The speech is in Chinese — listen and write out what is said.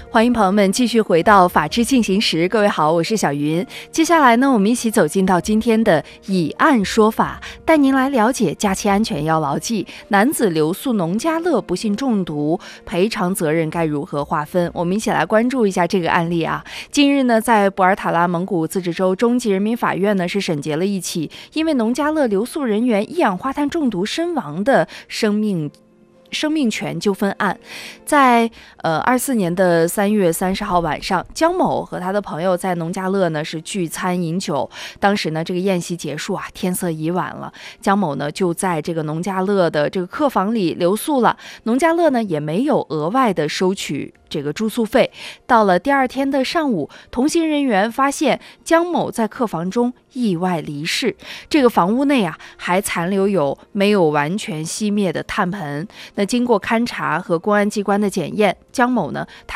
欢迎朋友们继续回到《法治进行时》，各位好，我是小云。接下来呢，我们一起走进到今天的以案说法，带您来了解假期安全要牢记，男子留宿农家乐不幸中毒，赔偿责任该如何划分？我们一起来关注一下这个案例啊。近日呢，在博尔塔拉蒙古自治州中级人民法院呢是审结了一起因为农家乐留宿人员一氧化碳中毒身亡的生命权纠纷案。在24年的3月30号晚上，姜某和他的朋友在农家乐呢是聚餐饮酒，当时呢这个宴席结束啊，天色已晚了，姜某呢就在这个农家乐的这个客房里留宿了，农家乐呢也没有额外的收取这个住宿费。到了第二天的上午，同行人员发现姜某在客房中意外离世，这个房屋内啊还残留有没有完全熄灭的炭盆。那经过勘查和公安机关的检验，姜某呢他